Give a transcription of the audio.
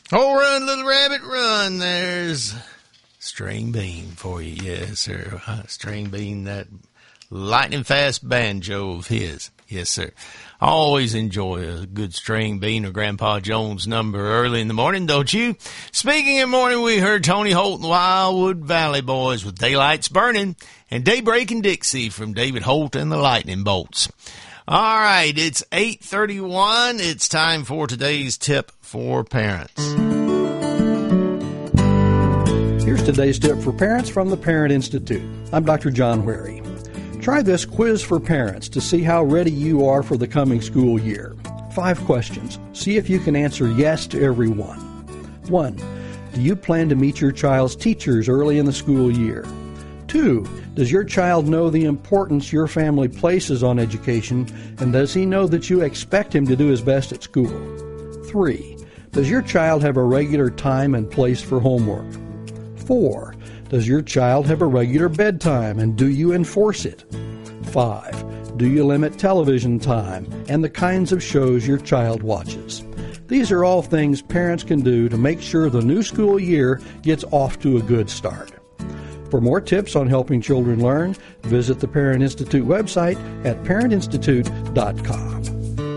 Oh, run, little rabbit, run. There's String Bean for you. Yes, sir. String Bean, that lightning fast banjo of his. Yes, sir. I always enjoy a good String Bean or Grandpa Jones number early in the morning, don't you? Speaking of morning, we heard Tony Holt and the Wildwood Valley Boys with Daylight's Burning and Daybreak in Dixie from David Holt and the Lightning Bolts. All right, it's 8:31. It's time for today's tip for parents. Here's today's tip for parents from the Parent Institute. I'm Dr. John Wherry. Try this quiz for parents to see how ready you are for the coming school year. 5 questions. See if you can answer yes to every one. 1. Do you plan to meet your child's teachers early in the school year? 2. Does your child know the importance your family places on education, and does he know that you expect him to do his best at school? 3. Does your child have a regular time and place for homework? 4. Does your child have a regular bedtime, and do you enforce it? 5. Do you limit television time and the kinds of shows your child watches? These are all things parents can do to make sure the new school year gets off to a good start. For more tips on helping children learn, visit the Parent Institute website at parentinstitute.com.